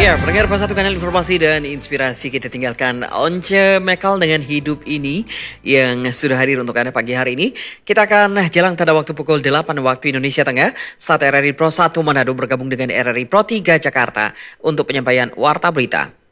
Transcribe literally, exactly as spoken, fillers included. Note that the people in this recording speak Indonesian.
Ya, pendengar pas satu kanal informasi dan inspirasi, kita tinggalkan Once Mekel dengan Hidup Ini yang sudah hadir untuk Anda pagi hari ini. Kita akan jalan pada waktu pukul delapan waktu Indonesia Tengah saat R R I Pro satu Manado bergabung dengan R R I Pro tiga Jakarta untuk penyampaian Warta Berita.